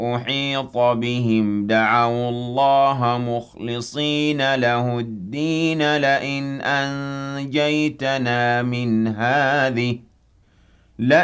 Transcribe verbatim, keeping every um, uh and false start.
أُحِيطَ بِهِمْ دَعَوُا اللَّهَ مُخْلِصِينَ لَهُ الدِّينَ لَئِنْ أَنجَيْتَنَا مِنْ هَٰذِهِ